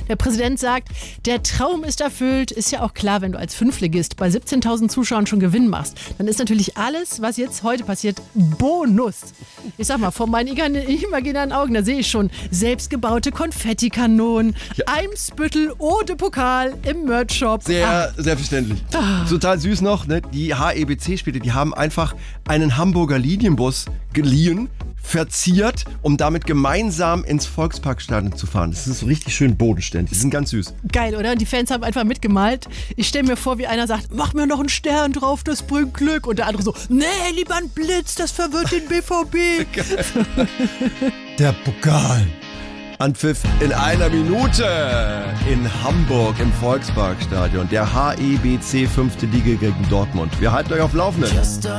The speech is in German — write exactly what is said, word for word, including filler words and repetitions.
Der Präsident sagt, der Traum ist erfüllt. Ist ja auch klar, wenn du als Fünftligist bei siebzehntausend Zuschauern schon Gewinn machst, dann ist natürlich alles, was jetzt heute passiert, Bonus. Ich sag mal, vor meinen imaginären Augen, da sehe ich schon selbstgebaute Konfettikanonen, ja. Eimsbüttel ohne Pokal im Merch-Shop. Sehr ah. selbstverständlich. Ah. Total süß noch, ne? Die H E B C-Spiele, die haben einfach einen Hamburger Linienbus geliehen, verziert, um damit gemeinsam ins Volksparkstadion zu fahren. Das ist so richtig schön bodenständig. Die sind ganz süß. Geil, oder? Und die Fans haben einfach mitgemalt. Ich stelle mir vor, wie einer sagt, mach mir noch einen Stern drauf, das bringt Glück. Und der andere so, nee, lieber ein Blitz, das verwirrt den B V B. Der Pokal. Anpfiff in einer Minute in Hamburg im Volksparkstadion. Der H E B C fünfte Liga gegen Dortmund. Wir halten euch auf dem Laufenden.